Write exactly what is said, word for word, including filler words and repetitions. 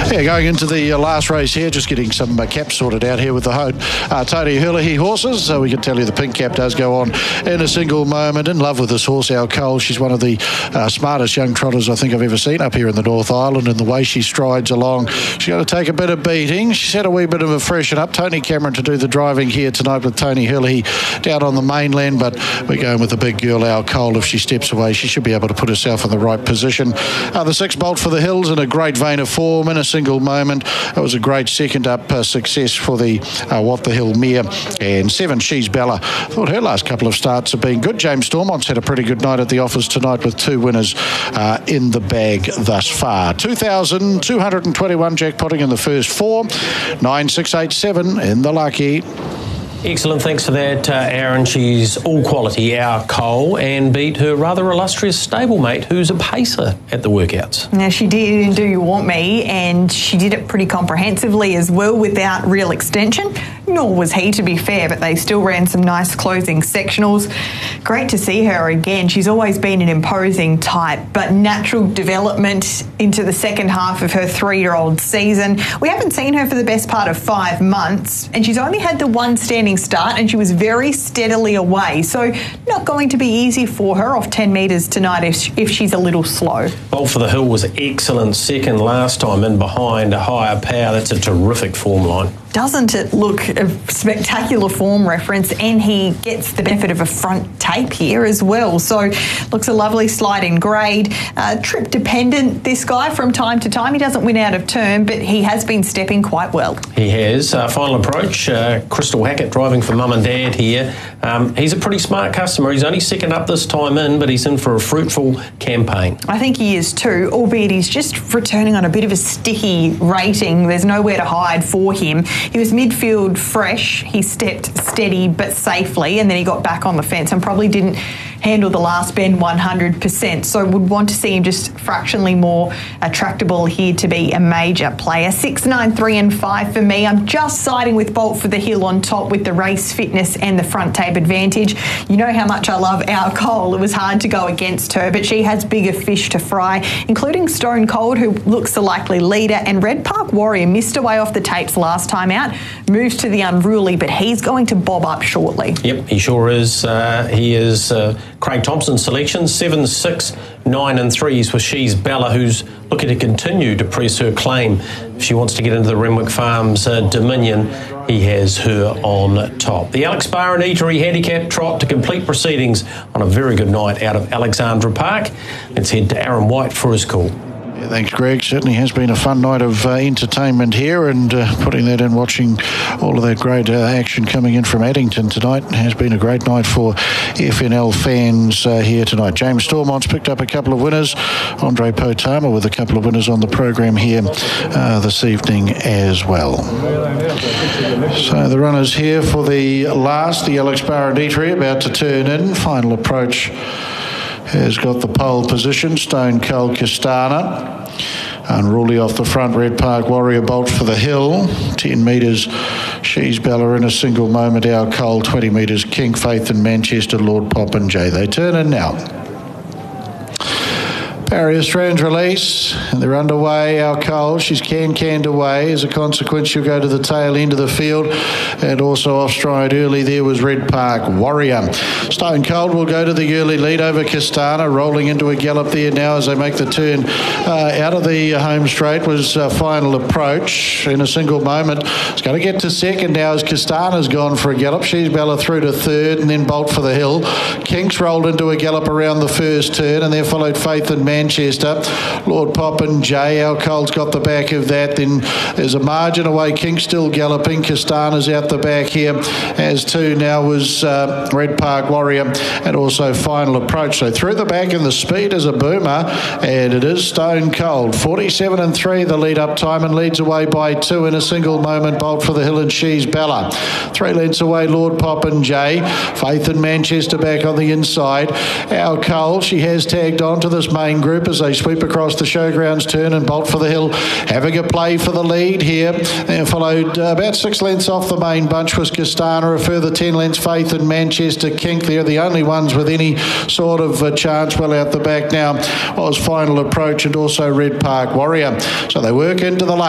Yeah, going into the uh, last race here, just getting some uh, caps sorted out here with the Hode. Uh, Tony Herlihy horses, so we can tell you the pink cap does go on in a single moment. In love with this horse, Our Cole. She's one of the uh, smartest young trotters I think I've ever seen up here in the North Island, and the way she strides along, she's going to take a bit of beating. She's had a wee bit of a freshen up. Tony Cameron to do the driving here tonight with Tony Herlihy down on the mainland, but we're going with the big girl, Our Cole. If she steps away, she should be able to put herself in the right position. Uh, the six Bolt for the Hills in a great vein of form in a single moment. It was a great second up uh, success for the uh, What the Hill mare. And seven, She's Bella. Thought her last couple of starts have been good. James Stormont's had a pretty good night at the office tonight with two winners uh, in the bag thus far. two thousand two hundred twenty-one jackpotting in the first four. nine six eight seven in the lucky. Excellent, thanks for that, uh, Aaron. She's all quality, Our Cole, and beat her rather illustrious stablemate, who's a pacer at the workouts. Now, she did in Do You Want Me, and she did it pretty comprehensively as well without real extension. Nor was he, to be fair, but they still ran some nice closing sectionals. Great to see her again. She's always been an imposing type, but natural development into the second half of her three-year-old season. We haven't seen her for the best part of five months, and she's only had the one standing start, and she was very steadily away. So not going to be easy for her off ten metres tonight if, if she's a little slow. Bolt for the Hill was excellent second last time in behind a higher power. That's a terrific form line. Doesn't it look a spectacular form reference, and he gets the benefit of a front tape here as well. So looks a lovely slide in grade. Uh, trip dependent, this guy, from time to time. He doesn't win out of turn, but he has been stepping quite well. He has. Uh, final approach, uh, Crystal Hackett driving for Mum and Dad here. Um, he's a pretty smart customer. He's only second up this time in, but he's in for a fruitful campaign. I think he is too, albeit he's just returning on a bit of a sticky rating. There's nowhere to hide for him. He was midfield fresh. He stepped steady but safely, and then he got back on the fence and probably didn't handle the last bend one hundred percent. So would want to see him just fractionally more attractable here to be a major player. Six, nine, three and five for me. I'm just siding with Bolt for the Hill on top with the race fitness and the front tape advantage. You know how much I love Our Cole. It was hard to go against her, but she has bigger fish to fry, including Stone Cold, who looks the likely leader, and Red Park Warrior missed away off the tapes last time out, moves to the unruly, but he's going to bob up shortly. Yep, he sure is. Uh, he is uh, Craig Thompson's selection, seven, six, nine and threes with She's Bella, who's looking to continue to press her claim. If she wants to get into the Renwick Farms uh, Dominion, he has her on top. The Alex Bar and Eatery Handicap Trot to complete proceedings on a very good night out of Alexandra Park. Let's head to Aaron White for his call. Yeah, thanks, Greg. Certainly has been a fun night of uh, entertainment here, and uh, putting that in, watching all of that great uh, action coming in from Addington tonight has been a great night for F N L fans uh, here tonight. James Stormont's picked up a couple of winners. Andre Potama with a couple of winners on the program here uh, this evening as well. So the runners here for the last, the Alex Bar and Eatery, about to turn in. Final approach has got the pole position, Stone Cold Castana. Unruly off the front, Red Park Warrior Bolt for the Hill. ten metres, She's Bella in a single moment, Our Cole. twenty metres, King Faith and Manchester, Lord Pop and Jay. They turn in now. Barrier strands release, and they're underway. Our Cole, she's can-canned away. As a consequence, she'll go to the tail end of the field, and also off stride early there was Red Park Warrior. Stone Cold will go to the early lead over Castana, rolling into a gallop there now as they make the turn uh, out of the home straight. Was uh, final approach in a single moment. It's going to get to second now as Castana's gone for a gallop. She's Bella through to third, and then Bolt for the Hill. Kinks rolled into a gallop around the first turn, and there followed Faith and Man Manchester, Lord Pop and Jay. Our Cole's got the back of that. Then there's a margin away. King still galloping. Castana's out the back here, as two now was uh, Red Park Warrior, and also final approach. So through the back, and the speed is a boomer, and it is Stone Cold. forty-seven and three the lead up time, and leads away by two in a single moment. Bolt for the Hill and She's Bella. Three lengths away, Lord Pop and Jay. Faith and Manchester back on the inside. Our Cole, she has tagged on to this main group as they sweep across the showgrounds turn, and Bolt for the Hill having a play for the lead here. And followed uh, about six lengths off the main bunch was Castana, a further ten lengths Faith and Manchester Kink. They're the only ones with any sort of uh, chance. Well out the back now was final approach, and also Red Park Warrior. So they work into the lane.